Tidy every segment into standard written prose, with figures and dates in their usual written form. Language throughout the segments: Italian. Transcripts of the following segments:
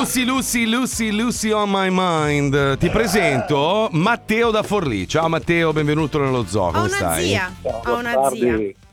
Lucy on my mind. Ti presento Matteo da Forlì. Ciao Matteo, benvenuto nello zoo. Come stai? Ho una zia.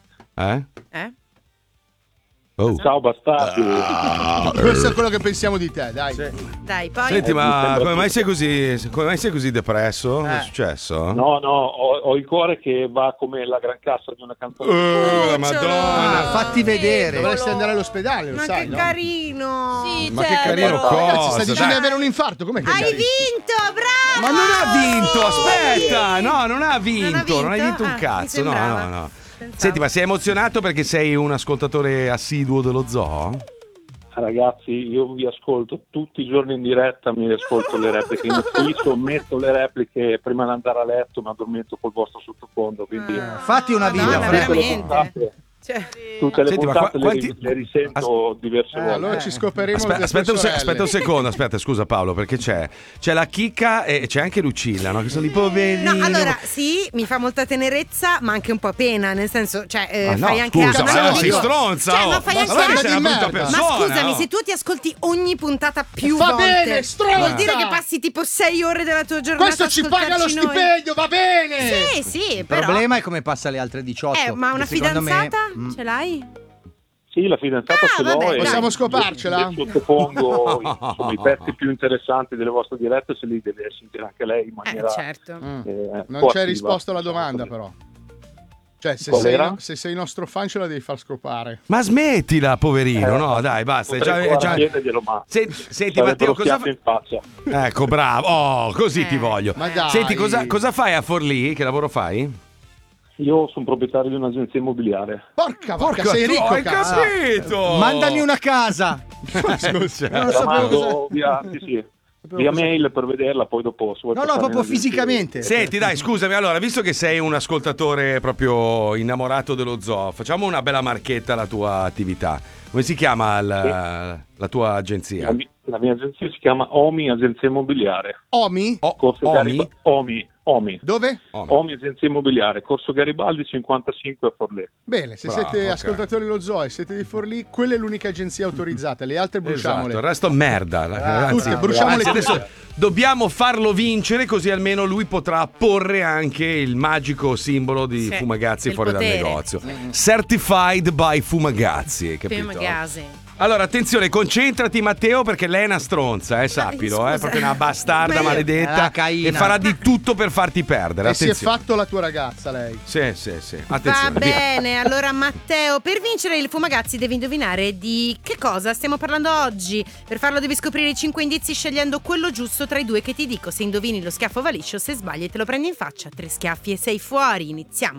Oh. Ciao bastardi. Questo è quello che pensiamo di te, dai. Dai, poi. Senti, ma come mai sei così depresso? Che è successo? No, ho il cuore che va come la gran cassa di una canzone. La Madonna. Fatti vedere. Dovresti andare all'ospedale, lo Ma sai, che no? carino. Sì, Ma che carino Ragazzi, sta cosa? dicendo di avere un infarto, com'è che Hai vinto, bravo. Ma non ha vinto, aspetta. No, non ha vinto. Non hai vinto un mi cazzo. sembrava. No. Senti, ma sei emozionato perché sei un ascoltatore assiduo dello zoo? Ragazzi, io vi ascolto tutti i giorni in diretta, mi ascolto le repliche in ufficio, metto le repliche prima di andare a letto, mi addormento col vostro sottofondo, quindi fatti una vita, veramente. tutte le Senti, ma puntate quanti- le risento diverse volte. allora ci scoperemo. Aspetta un secondo, scusa Paolo, perché c'è la chicca e c'è anche Lucilla, no? Che sono i poverini. No, allora sì, mi fa molta tenerezza, ma anche un po' pena, nel senso, cioè, no, fai anche scusa, ma sei stronza. Cioè, ma fai anche allora sei una brutta merda. persona. Ma scusami, oh. se tu ti ascolti ogni puntata più Va volte, bene, stronza! vuol dire che passi tipo 6 ore della tua giornata. Questo a ci paga lo ascoltarci noi. stipendio, va bene! Sì, Il però. problema è come passa le altre 18. Ma una che secondo fidanzata me, ce l'hai? Sì, la fidanzata ce l'ho. vabbè, e possiamo scoparcela? le sottopongo insomma, i pezzi più interessanti delle vostre dirette, se li deve sentire anche lei in maniera Certo. Non c'è risposta alla domanda, però. Cioè, se sei nostro fan, ce la devi far scopare. Ma smettila, poverino, no, dai, basta. Chiederglielo, ma Senti Matteo, cosa in faccia. Ecco, bravo. Oh, così ti voglio. Ma dai. Senti, cosa fai a Forlì? Che lavoro fai? Io sono proprietario di un'agenzia immobiliare. Porca, sei ricco, hai cazzo. capito? mandami una casa. Scusa. Non La sapevo mando via mail per vederla, poi dopo se vuoi No, passare proprio in fisicamente. Senti, dai, scusami, allora, visto che sei un ascoltatore proprio innamorato dello zoo, facciamo una bella marchetta alla tua attività. Come si chiama la tua agenzia? La mia agenzia si chiama Omi Agenzia Immobiliare. Omi? Corso Omi. Dove? Omi Agenzia Immobiliare, Corso Garibaldi 55 a Forlì. Bene, se siete ok. ascoltatori dello zoo e siete di Forlì, quella è l'unica agenzia autorizzata, le altre bruciamole. Esatto, il resto merda. Anzi, tutte, bruciamole anzi, tutte. adesso dobbiamo farlo vincere, così almeno lui potrà porre anche il magico simbolo di Sì, Fumagazzi il fuori potere. dal negozio. Certified by Fumagazzi, hai capito? Fumagazzi. Allora, attenzione, concentrati Matteo, perché lei è una stronza, sappilo, scusa. è proprio una bastarda maledetta caina. e farà di tutto per farti perdere. E si è Attenzione. fatto la tua ragazza, lei. Sì. Va Attenzione. via. bene, allora Matteo, per vincere il Fumagazzi devi indovinare di che cosa stiamo parlando oggi. Per farlo devi scoprire i 5 indizi scegliendo quello giusto tra i due che ti dico. Se indovini lo schiaffo va liscio, se sbagli te lo prendi in faccia. 3 schiaffi e sei fuori, iniziamo.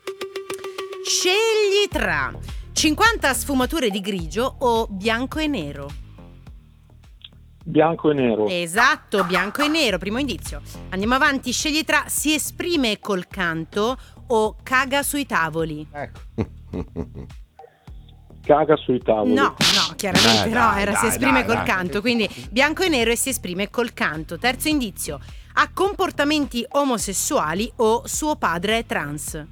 Scegli tra 50 sfumature di grigio o bianco e nero. Bianco e nero. Esatto, bianco e nero, primo indizio. Andiamo avanti, scegli tra si esprime col canto o caga sui tavoli. Ecco. Caga sui tavoli. No, chiaramente no, era si esprime col dai. canto, quindi bianco e nero e si esprime col canto. Terzo indizio, ha comportamenti omosessuali o suo padre è trans.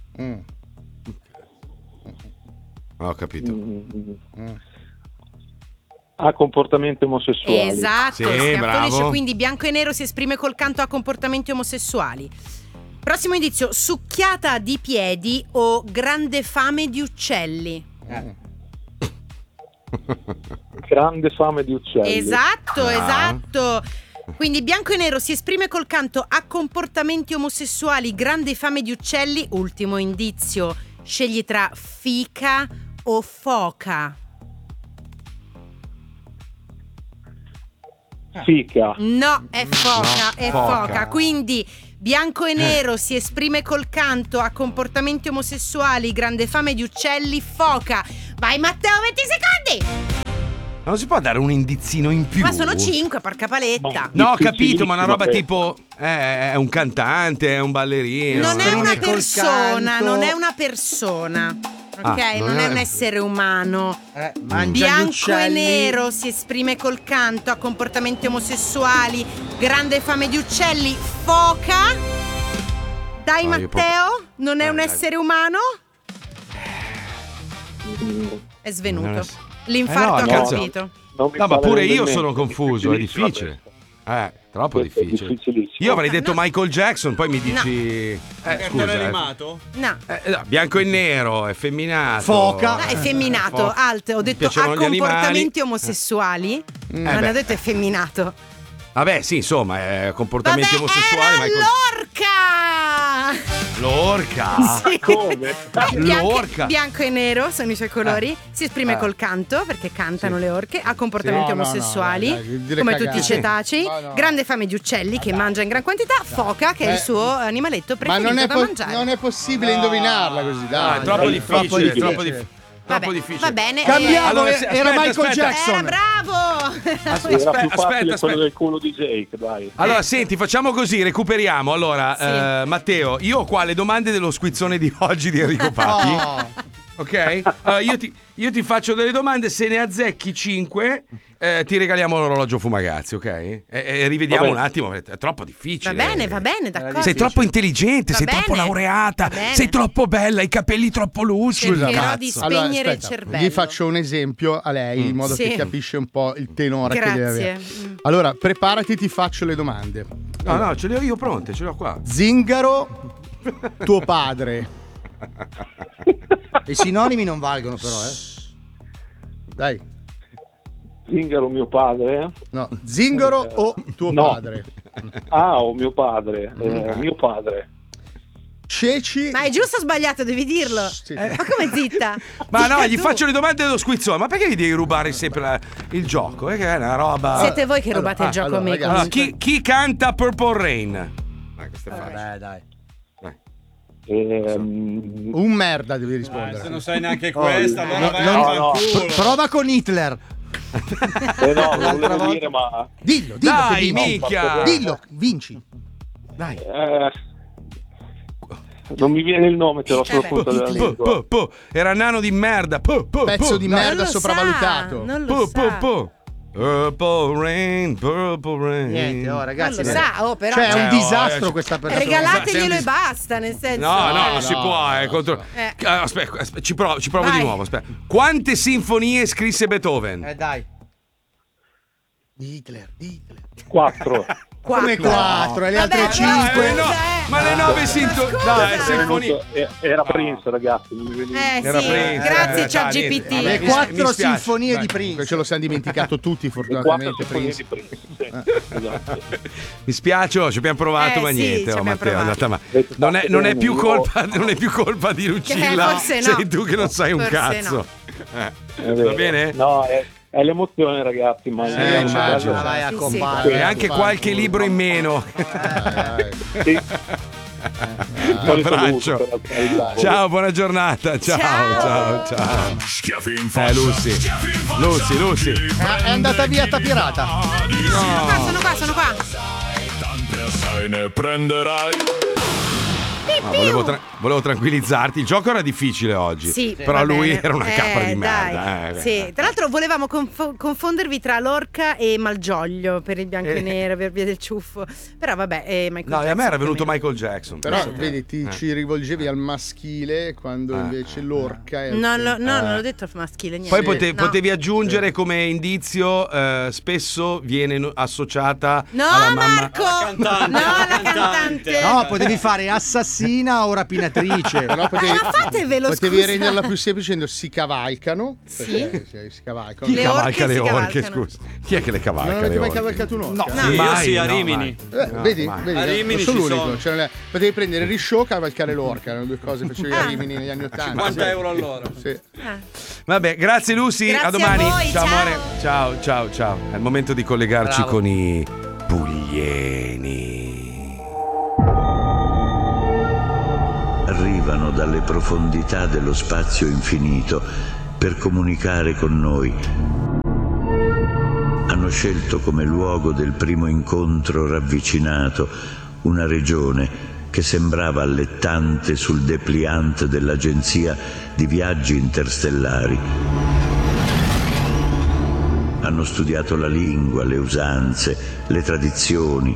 Ho capito. Ha comportamenti omosessuali. Esatto, Sì, schiaffo bravo. liscio, quindi bianco e nero si esprime col canto, ha comportamenti omosessuali. Prossimo indizio, succhiata di piedi o grande fame di uccelli. Grande fame di uccelli. Esatto. Quindi bianco e nero si esprime col canto, ha comportamenti omosessuali, grande fame di uccelli. Ultimo indizio, scegli tra fica o foca. Fica. No, è foca, No, è foca. foca. Quindi bianco e nero si esprime col canto, ha comportamenti omosessuali, grande fame di uccelli, foca. Vai Matteo, 20 secondi! Non si può dare un indizino in più? Ma sono 5, porca paletta. No, ho capito, ma una roba Vabbè. tipo è un cantante, è un ballerino. Non è una Esprime col persona, canto. non è una persona. Ok, Ah, non è un essere umano. Mangia gli Bianco e uccelli. nero si esprime col canto, ha comportamenti omosessuali, grande fame di uccelli, foca. Dai No, io Matteo, non è un dai. essere umano? È svenuto. L'infarto ha cazzo. colpito. Non mi No, ma fare pure io rendere sono mente. confuso, è difficile. Troppo È difficile. difficilissimo. Io avrei detto Michael Jackson, poi mi dici. Scusa. animato? No. Bianco e nero, effeminato. Foca. No, effeminato, Foca. alt. Ho detto ha Piacevano gli comportamenti animali. omosessuali. Non beh. ho detto effeminato. Vabbè, sì, insomma, comportamenti Vabbè, omosessuali. era L'orca! Sì. Come? L'orca! Bianco e nero sono i suoi colori. Si esprime col canto, perché cantano le orche. Ha comportamenti Sì, no, omosessuali, no, dai, dire come cagate. tutti i cetacei. No. Grande fame di uccelli che mangia in gran quantità. Foca, che è il suo animaletto Ma preferito da mangiare. non è possibile indovinarla così, dai. È troppo difficile, troppo Vabbè, difficile. va bene. Cambiamo, Allora, era Michael aspetta. Jackson. Bravo! Era più facile aspetta. quello del culo di Jake, dai. Allora, senti, facciamo così, recuperiamo. Allora, Sì. Matteo, io ho qua le domande dello squizzone di oggi di Enrico Papi. Oh. Ok? Allora, io ti faccio delle domande, se ne azzecchi 5, ti regaliamo l'orologio Fumagazzi, ok? E rivediamo Va un bene. attimo, è troppo difficile. Va bene, d'accordo. Sei troppo intelligente, Va sei bene, troppo laureata, va bene. sei troppo bella, i capelli troppo lucidi. Cercherò di cazzo. spegnere il aspetta, cervello. Gli faccio un esempio a lei, in modo Sì. che capisce un po' il tenore che deve Grazie. avere. Allora, preparati, ti faccio le domande. No, ce le ho io pronte, ce le ho qua. Zingaro, tuo padre. I sinonimi non valgono però, Dai. Zingaro mio padre? No, Zingaro o tuo No. padre? O mio padre. Mio padre. Ceci. Ma è giusto o sbagliato? Devi dirlo. Sì. Ma come zitta? Ma no, Zitta gli tu. faccio le domande dello squizzone. Ma perché gli devi rubare sempre il gioco? È che è una roba. Siete voi che rubate il gioco a me. ragazzi, Allora, comunque. chi canta Purple Rain? Questo è facile. Beh, dai. Un merda devi rispondere. Se non sai neanche questa, allora vai no, a no. fanculo. Prova con Hitler. No, L'altra volevo volta. dire, ma Dillo Dai, che vinci. minchia! Dillo, vinci. Dai. non mi viene il nome, te l'ho sulla punta della lingua. Era nano di merda. Pezzo di Non merda lo sopravvalutato. Sa, non lo sa. Purple Rain, Purple Rain. Niente, ragazzi. Non lo sa, però. Cioè, è un Cioè, disastro questa persona. Regalateglielo e basta, nel senso. No, non si può. Contro... Aspetta, ci provo Vai. di nuovo. Aspetta. Quante sinfonie scrisse Beethoven? Dai. Di Hitler. 4. Come 4 e le Vabbè, altre no, 5. Ma le 9 dai, sinfonie. Era Prince, ragazzi. Non mi veniva. Era Sì, Prince, grazie dai, ChatGPT. niente. Le Mi 4 spiace. sinfonie Dai, di Prince. Ce lo siamo dimenticato tutti, fortunatamente. Prince. Esatto. Mi spiace, ci abbiamo provato, ma sì, niente. ci abbiamo Matteo, è provato. andata ma non è più colpa di Lucilla. Forse no. Sei tu che non sai un Forse cazzo. no. Va bene? No, è l'emozione, ragazzi. Ma immagino. Ma vai a Sì, combattere. E anche qualche libro in meno. Sì. Un abbraccio. Ciao, buona giornata. Ciao. Schiaffi in faccia. Lucy. È andata via Tapirata. Sono qua. Tante assai ne prenderai. No, volevo tranquillizzarti. Il gioco era difficile oggi. Sì, però va lui bene. era una capra di dai. merda. Sì. Tra l'altro volevamo confondervi tra l'orca e Malgioglio per il bianco e nero, per via del ciuffo. Però vabbè, Michael No, a me Jackson era venuto più o meno. Michael Jackson. Però penso te. vedi, ci rivolgevi al maschile quando invece l'orca è. No, non l'ho detto al maschile, niente. Poi No. potevi aggiungere come indizio, spesso viene associata No, alla mamma. Marco! No, la cantante! No, potevi fare assassina o rapinatrice. Però Ma fatevelo, potevi scusa. renderla più semplice dicendo si cavalcano. Sì. Perché si cavalcano. Chi Le cavalca orche le si orche, cavalcano. scusa? Chi è che le cavalca? Non avete le mai orche? cavalcato un'orca? No. Io Mai, sì, a no, Rimini. Vedi, A non Rimini sono ci l'unico. sono. Cioè, potevi prendere Risciò e cavalcare l'orca, erano due cose che facevi a Rimini negli anni 80. 50 euro all'ora. Sì. Vabbè, grazie Lucy, Grazie a domani. a voi, ciao ciao. amore. Ciao. È il momento di collegarci Bravo. con i puglieni. Arrivano dalle profondità dello spazio infinito per comunicare con noi. Hanno scelto come luogo del primo incontro ravvicinato una regione che sembrava allettante sul dépliant dell'agenzia di viaggi interstellari. Hanno studiato la lingua, le usanze, le tradizioni,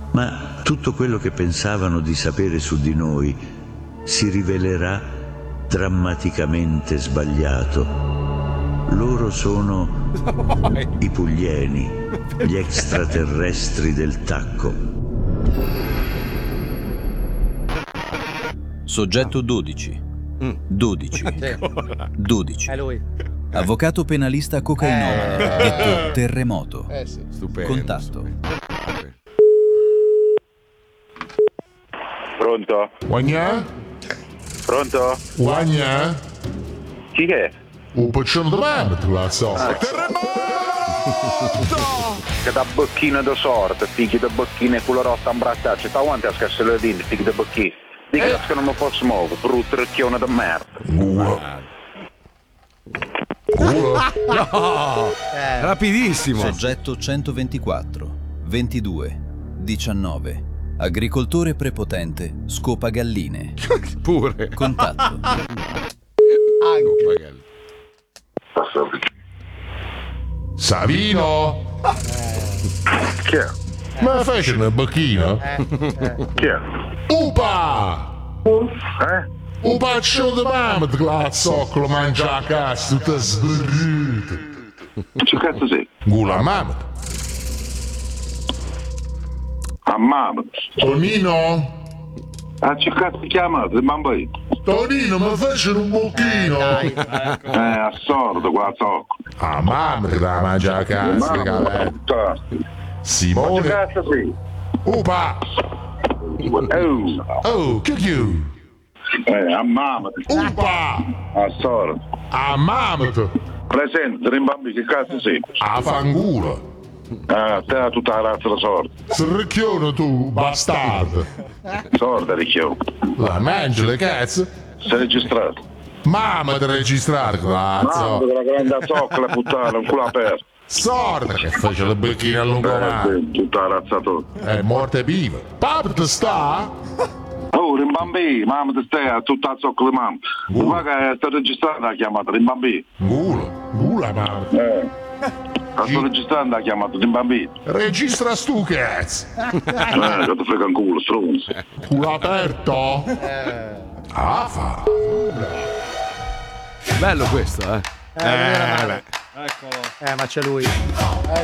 ma tutto quello che pensavano di sapere su di noi si rivelerà drammaticamente sbagliato. Loro sono i puglieni, gli extraterrestri del tacco. Soggetto 12. 12. 12. È lui. Avvocato penalista cocainomane, detto terremoto. Sì. Stupendo. Contatto. Pronto? Guagna? Pronto? Guagna? Chi è? Un paccione di mamma, la so. Che da bocchino da sorte, figli da bocchino e culo rotta imbrattaccio. Sta avanti a scassare le denti, figli da bocchino. Dica che non mi posso muovere, brutto recchione da merda. No! Rapidissimo. Soggetto 124. 22. 19. Agricoltore prepotente, scopa galline. Pure. Contatto. Savino? Chi è? Ma fece una bocchina? Chi è? Upa! Un paccione di mamma, la zoccolo mangia a casa, tutta sbrutta. Che cazzo sei? Gula mamma. A mamma. Tonino? Che cazzo ti chiama? Bambino. Tonino, mi fece un bocchino? Assordo qua zoccolo. A mamma che la mangia a casa, che Simone? Che cazzo sei? Upa! Oh, che chiù? A mamma. Upa! Assordo. A mamma! Presente, rimbambi, che cazzo sei? A fangula! Te ha tutta la razza da sorda. Sricchione tu, bastardo! Sorda, ricchione. La mangia le cazzo? Sei registrato. Mamma di registrare, cazzo! Mamma della grande zoccola, puttana, un culo aperto. Sorda che fece le becchine a lungomare! Tutta la razza tua. È morta e viva! Papà te sta? Oh, rimbambì, mamma ti stai a tutta la zoccola di mamma. Ma che sta registrando la chiamata, rimbambì. Gula mamma! Sto registrando la chiamata, rimbambì. Registra stu cazzo! Che ti frega un culo, stronzo. Culo aperto? Fa! Bello questo, non era male. beh. Ma c'è lui.